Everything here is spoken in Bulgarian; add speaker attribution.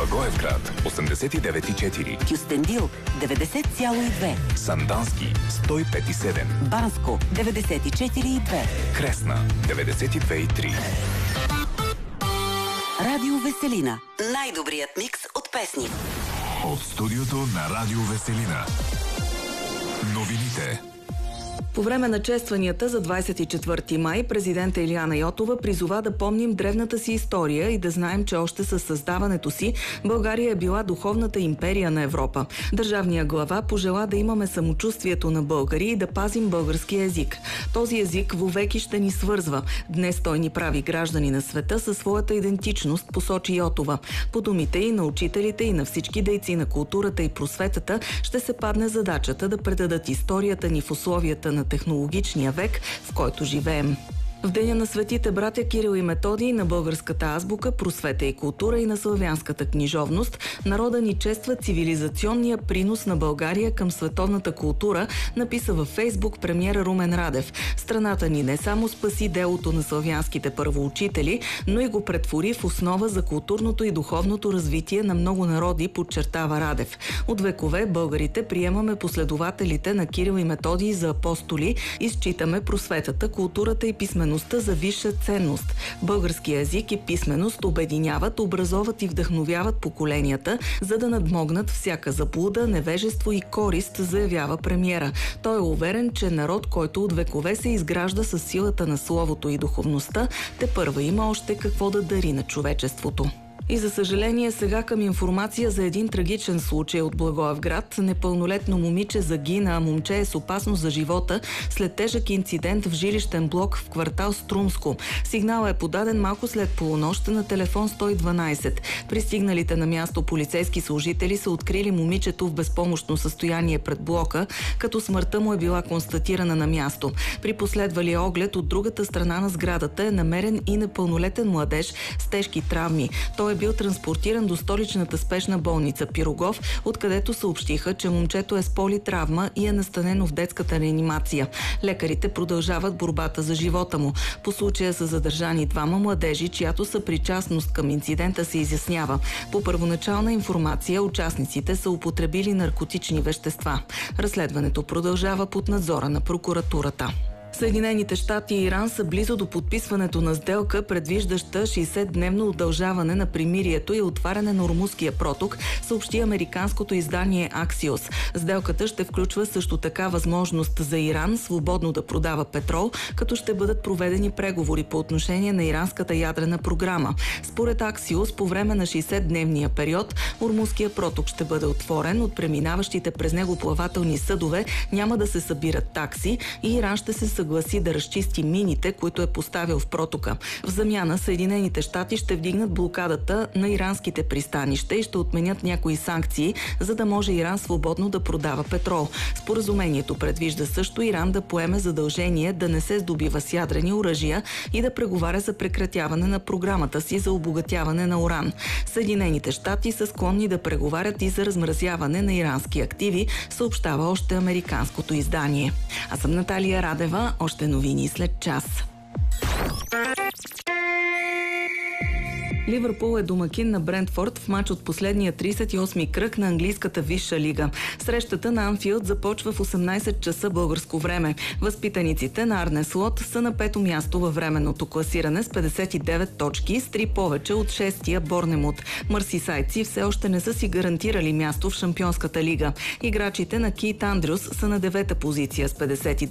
Speaker 1: Благоевград 89,4,
Speaker 2: Кюстендил 90,2,
Speaker 1: Сандански 105,7,
Speaker 2: Банско 94,2,
Speaker 1: Кресна 92,3.
Speaker 2: Радио Веселина. Най-добрият микс от песни.
Speaker 1: От студиото на Радио Веселина. Новините.
Speaker 3: По време на честванията за 24 май президента Илияна Йотова призова да помним древната си история и да знаем, че още със създаването си България е била духовната империя на Европа. Държавният глава пожела да имаме самочувствието на българи и да пазим българския език. Този език вовеки ще ни свързва. Днес той ни прави граждани на света със своята идентичност, посочи Йотова. По думите и на учителите, и на всички дейци на културата и просветата ще се падне задачата да предадат историята ни в условията на технологичния век, в който живеем. В деня на светите братя Кирил и Методий, на българската азбука, просвета и култура и на славянската книжовност, народа ни чества цивилизационния принос на България към световната култура, написа във Фейсбук премиера Румен Радев. Страната ни не само спаси делото на славянските първоучители, но и го претвори в основа за културното и духовното развитие на много народи, подчертава Радев. От векове българите приемаме последователите на Кирил и Методий за апостоли и считаме просветата, културата и писмеността за висша ценност. Българския език и писменост обединяват, образоват и вдъхновяват поколенията, за да надмогнат всяка заблуда, невежество и корист, заявява премиера. Той е уверен, че народ, който от векове се изгражда със силата на словото и духовността, тепърва има още какво да дари на човечеството. И за съжаление сега към информация за един трагичен случай от Благоевград. Непълнолетно момиче загина, а момче е с опасност за живота след тежък инцидент в жилищен блок в квартал Струмско. Сигналът е подаден малко след полунощ на телефон 112. Пристигналите на място полицейски служители са открили момичето в безпомощно състояние пред блока, като смъртта му е била констатирана на място. При последвалия оглед от другата страна на сградата е намерен и непълнолетен младеж с тежки травми. Той е бил транспортиран до столичната спешна болница Пирогов, откъдето съобщиха, че момчето е с политравма и е настанено в детската реанимация. Лекарите продължават борбата за живота му. По случая са задържани двама младежи, чиято съпричастност към инцидента се изяснява. По първоначална информация, участниците са употребили наркотични вещества. Разследването продължава под надзора на прокуратурата. Съединените щати и Иран са близо до подписването на сделка, предвиждаща 60-дневно удължаване на примирието и отваряне на Ормузския проток, съобщи американското издание Axios. Сделката ще включва също така възможност за Иран свободно да продава петрол, като ще бъдат проведени преговори по отношение на иранската ядрена програма. Според Axios, по време на 60-дневния период, Ормузския проток ще бъде отворен, от преминаващите през него плавателни съдове няма да се събират такси и Иран ще се съгласи да разчисти мините, които е поставил в протока. В замяна Съединените щати ще вдигнат блокадата на иранските пристанища и ще отменят някои санкции, за да може Иран свободно да продава петрол. Споразумението предвижда също Иран да поеме задължение да не се здобива с ядрени оръжия и да преговаря за прекратяване на програмата си за обогатяване на уран. Съединените щати са склонни да преговарят и за размразяване на ирански активи, съобщава още американското издание. Аз съм Наталия Радева. Още новини след час. Ливърпул е домакин на Брентфорд в мач от последния 38-ми кръг на английската висша лига. Срещата на Анфилд започва в 18 часа българско време. Възпитаниците на Арне Слот са на 5-то място във временното класиране с 59 точки, с 3 повече от 6-тия Борнемут. Мърсисайдци все още не са си гарантирали място в Шампионската лига. Играчите на Кейт Андрюс са на 9-та позиция с 52